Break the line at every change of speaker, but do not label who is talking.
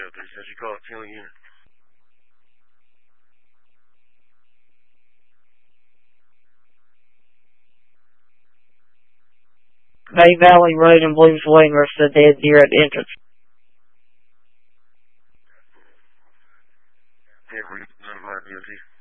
Says you call it Healing Unit.
Bay Valley Road and Blues Way versus the dead deer at the entrance.
Yeah, we're not DOT.